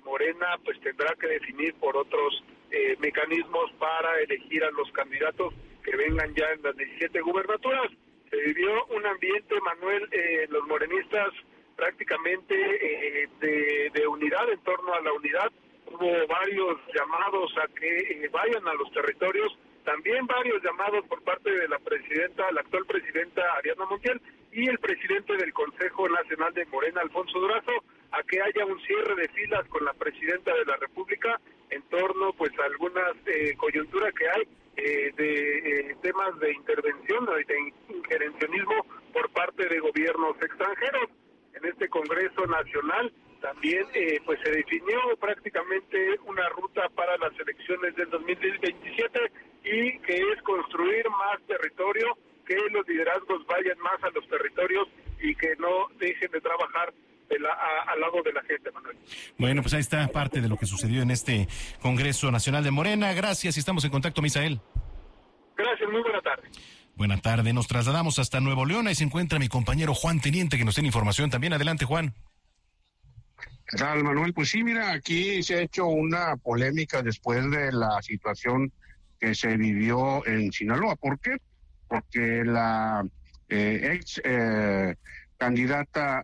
Morena pues tendrá que definir por otros mecanismos para elegir a los candidatos que vengan ya en las 17 gubernaturas. Se vivió un ambiente, Manuel, los morenistas prácticamente de unidad, en torno a la unidad. Hubo varios llamados a que vayan a los territorios, también varios llamados por parte de la actual presidenta Ariadna Montiel, y el presidente del Consejo Nacional de Morena, Alfonso Durazo, a que haya un cierre de filas con la presidenta de la República en torno pues a algunas coyunturas que hay de temas de intervención, de injerencionismo por parte de gobiernos extranjeros. En este Congreso Nacional también pues se definió prácticamente una ruta para las elecciones del 2027 y que es construir más territorio, que los liderazgos vayan más a los territorios y que no dejen de trabajar al lado de la gente, Manuel. Bueno, pues ahí está parte de lo que sucedió en este Congreso Nacional de Morena. Gracias y estamos en contacto, Misael. Gracias, muy buena tarde. Buena tarde, nos trasladamos hasta Nuevo León. Ahí se encuentra mi compañero Juan Teniente, que nos tiene información también. Adelante, Juan. ¿Qué tal, Manuel? Pues sí, mira, aquí se ha hecho una polémica después de la situación que se vivió en Sinaloa. ¿Por qué? Porque la ex candidata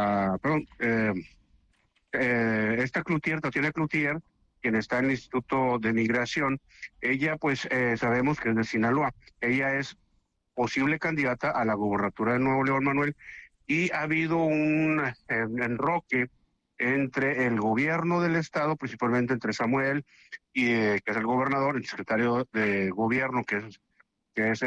esta Cloutier, Tatiana Cloutier, quien está en el Instituto de Migración, ella pues sabemos que es de Sinaloa. Ella es posible candidata a la gobernatura de Nuevo León, Manuel, y ha habido un enroque entre el gobierno del estado, principalmente entre Samuel, y que es el gobernador, el secretario de gobierno, que es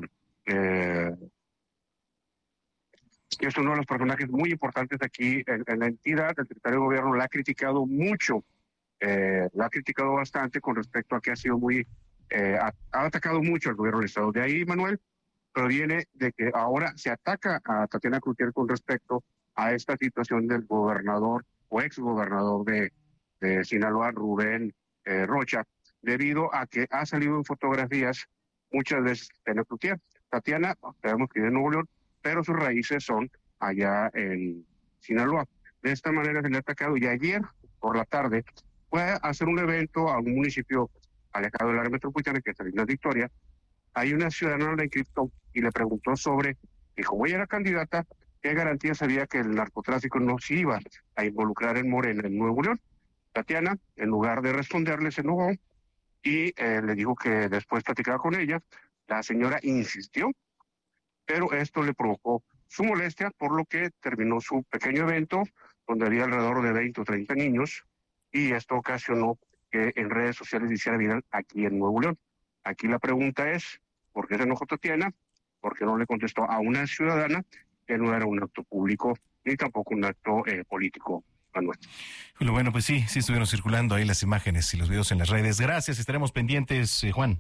uno de los personajes muy importantes aquí en la entidad. El secretario de gobierno la ha criticado mucho, la ha criticado bastante con respecto a que ha sido ha atacado mucho al gobierno del estado. De ahí, Manuel, proviene de que ahora se ataca a Tatiana Cloutier con respecto a esta situación del gobernador o exgobernador de Sinaloa, Rubén Rocha, debido a que ha salido en fotografías muchas veces Tatiana Cloutier. Tatiana, sabemos que es de Nuevo León, pero sus raíces son allá en Sinaloa. De esta manera se le ha atacado, y ayer por la tarde fue a hacer un evento a un municipio alejado del área metropolitana, que es Salinas Victoria. Hay una ciudadana la encriptó y le preguntó sobre, y como ella era candidata, qué garantías había que el narcotráfico no se iba a involucrar en Morena, en Nuevo León. Tatiana, en lugar de responderle, se enojó y le dijo que después platicaba con ella. La señora insistió, pero esto le provocó su molestia, por lo que terminó su pequeño evento, donde había alrededor de 20 o 30 niños, y esto ocasionó que en redes sociales se hiciera viral aquí en Nuevo León. Aquí la pregunta es, ¿por qué se enojó Tatiana? ¿Por qué no le contestó a una ciudadana que no era un acto público ni tampoco un acto político, Manuel? Bueno, pues sí estuvieron circulando ahí las imágenes y los videos en las redes. Gracias, estaremos pendientes, Juan.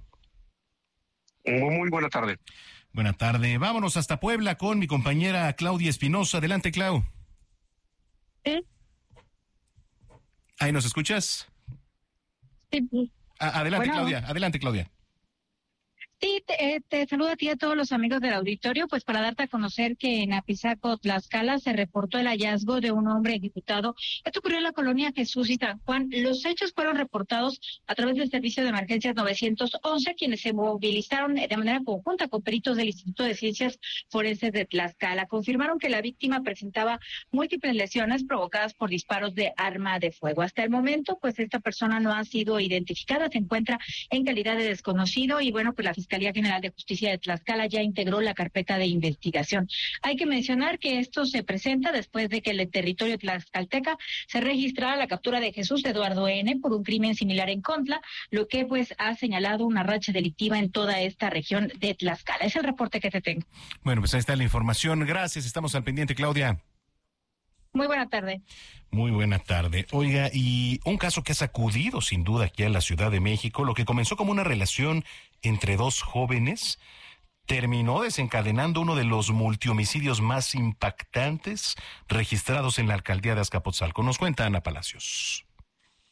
Muy buena tarde. Buena tarde. Vámonos hasta Puebla con mi compañera Claudia Espinosa. Adelante, Clau. ¿Sí? ¿Ahí nos escuchas? Sí. Adelante, Bueno. Claudia. Adelante, Claudia. Sí, te saludo a ti y a todos los amigos del auditorio, pues para darte a conocer que en Apizaco, Tlaxcala, se reportó el hallazgo de un hombre ejecutado. Esto ocurrió en la colonia Jesús y San Juan. Los hechos fueron reportados a través del servicio de emergencias 911, quienes se movilizaron de manera conjunta con peritos del Instituto de Ciencias Forenses de Tlaxcala. Confirmaron que la víctima presentaba múltiples lesiones provocadas por disparos de arma de fuego. Hasta el momento, pues esta persona no ha sido identificada, se encuentra en calidad de desconocido y bueno, pues la Fiscalía General de Justicia de Tlaxcala ya integró la carpeta de investigación. Hay que mencionar que esto se presenta después de que en el territorio tlaxcalteca se registrara la captura de Jesús Eduardo N. por un crimen similar en Contla, lo que pues ha señalado una racha delictiva en toda esta región de Tlaxcala. Es el reporte que te tengo. Bueno, pues ahí está la información. Gracias, estamos al pendiente, Claudia. Muy buena tarde. Muy buena tarde. Oiga, y un caso que ha sacudido sin duda aquí a la Ciudad de México, lo que comenzó como una relación entre dos jóvenes, terminó desencadenando uno de los multihomicidios más impactantes registrados en la alcaldía de Azcapotzalco. Nos cuenta Ana Palacios.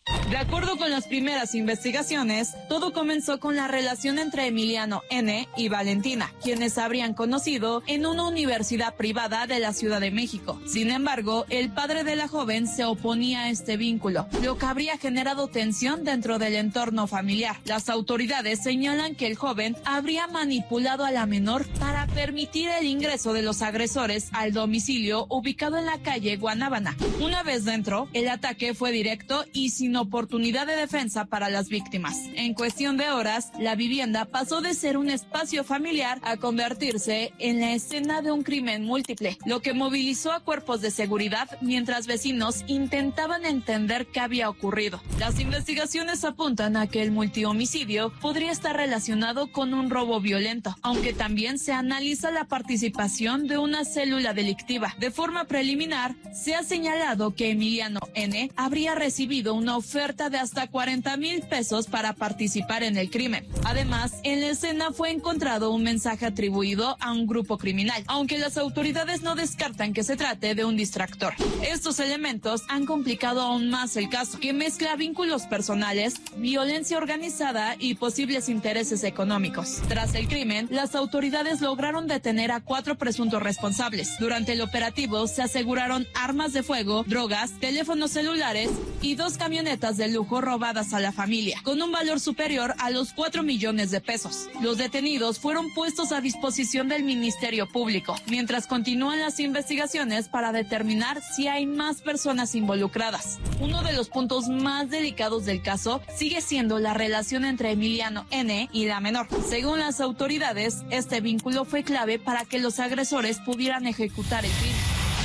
De acuerdo con las primeras investigaciones, todo comenzó con la relación entre Emiliano N. y Valentina, quienes se habrían conocido en una universidad privada de la Ciudad de México. Sin embargo, el padre de la joven se oponía a este vínculo, lo que habría generado tensión dentro del entorno familiar. Las autoridades señalan que el joven habría manipulado a la menor para permitir el ingreso de los agresores al domicilio ubicado en la calle Guanábana. Una vez dentro, el ataque fue directo y sin oportunidad de defensa para las víctimas. En cuestión de horas, la vivienda pasó de ser un espacio familiar a convertirse en la escena de un crimen múltiple, lo que movilizó a cuerpos de seguridad mientras vecinos intentaban entender qué había ocurrido. Las investigaciones apuntan a que el multihomicidio podría estar relacionado con un robo violento, aunque también se analiza la participación de una célula delictiva. De forma preliminar, se ha señalado que Emiliano N. habría recibido una oferta de hasta 40,000 pesos para participar en el crimen. Además, en la escena fue encontrado un mensaje atribuido a un grupo criminal, aunque las autoridades no descartan que se trate de un distractor. Estos elementos han complicado aún más el caso, que mezcla vínculos personales, violencia organizada y posibles intereses económicos. Tras el crimen, las autoridades lograron detener a 4 presuntos responsables. Durante el operativo se aseguraron armas de fuego, drogas, teléfonos celulares y 2 camionetas de lujo robadas a la familia, con un valor superior a los 4 millones de pesos. Los detenidos fueron puestos a disposición del Ministerio Público, mientras continúan las investigaciones para determinar si hay más personas involucradas. Uno de los puntos más delicados del caso sigue siendo la relación entre Emiliano N. y la menor. Según las autoridades, este vínculo fue clave para que los agresores pudieran ejecutar el crimen.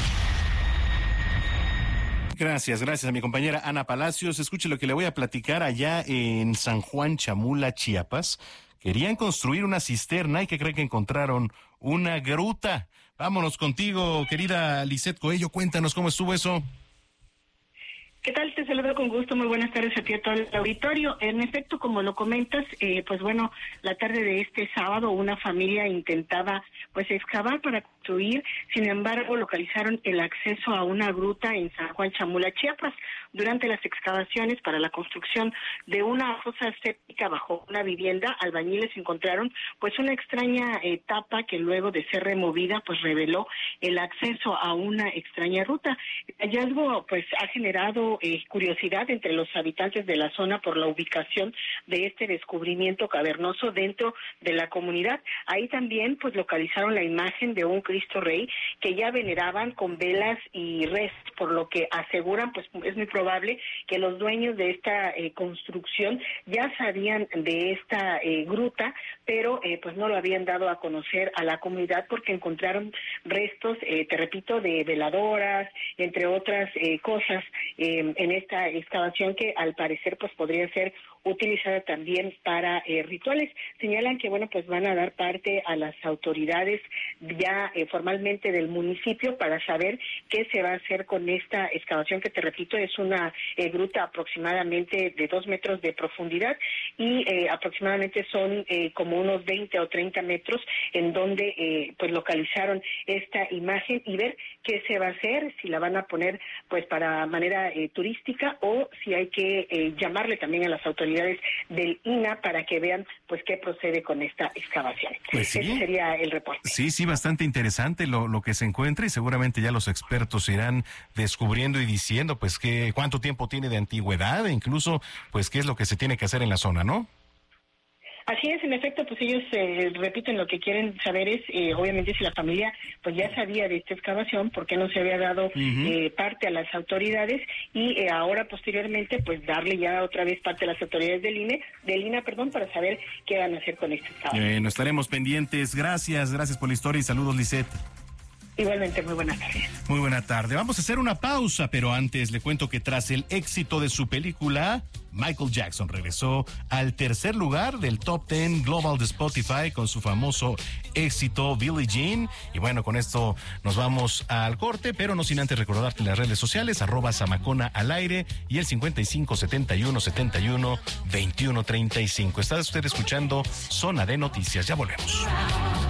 Gracias a mi compañera Ana Palacios. Escuche lo que le voy a platicar allá en San Juan Chamula, Chiapas. Querían construir una cisterna y ¿qué creen que encontraron? Una gruta. Vámonos contigo, querida Lisette Coello. Cuéntanos cómo estuvo eso. ¿Qué tal? Te saludo con gusto. Muy buenas tardes a ti y a todo el auditorio. En efecto, como lo comentas, pues bueno, la tarde de este sábado una familia intentaba pues excavar para construir. Sin embargo, localizaron el acceso a una gruta en San Juan Chamula, Chiapas. Durante las excavaciones para la construcción de una fosa séptica bajo una vivienda, albañiles encontraron pues una extraña tapa que luego de ser removida pues reveló el acceso a una extraña ruta. El hallazgo pues ha generado curiosidad entre los habitantes de la zona por la ubicación de este descubrimiento cavernoso dentro de la comunidad. Ahí también pues localizaron la imagen de un Cristo Rey que ya veneraban con velas y restos, por lo que aseguran pues es muy probable que los dueños de esta construcción ya sabían de esta gruta, pero pues no lo habían dado a conocer a la comunidad porque encontraron restos, te repito, de veladoras, entre otras cosas en esta excavación que al parecer pues podría ser utilizada también para rituales. Señalan que bueno pues van a dar parte a las autoridades ya formalmente del municipio para saber qué se va a hacer con esta excavación que te repito es una gruta aproximadamente de 2 metros de profundidad y aproximadamente son como unos 20 o 30 metros en donde pues localizaron esta imagen y ver qué se va a hacer, si la van a poner pues para manera turística o si hay que llamarle también a las autoridades del INAH para que vean pues qué procede con esta excavación. Pues sí. Ese sería el reporte. Sí, bastante interesante lo que se encuentra y seguramente ya los expertos irán descubriendo y diciendo pues que cuánto tiempo tiene de antigüedad e incluso pues qué es lo que se tiene que hacer en la zona, ¿no? Así es, en efecto, pues ellos repiten lo que quieren saber es, obviamente, si la familia pues ya sabía de esta excavación, por qué no se había dado parte a las autoridades y ahora posteriormente pues darle ya otra vez parte a las autoridades del INAH, para saber qué van a hacer con esta excavación. Nos estaremos pendientes. Gracias por la historia y saludos, Lisette. Igualmente, muy buenas tardes. Muy buena tarde. Vamos a hacer una pausa, pero antes le cuento que tras el éxito de su película, Michael Jackson regresó al tercer lugar del Top 10 Global de Spotify con su famoso éxito Billie Jean. Y bueno, con esto nos vamos al corte, pero no sin antes recordarte las redes sociales, @Zamacona al aire y el 5571712135. Está usted escuchando Zona de Noticias. Ya volvemos.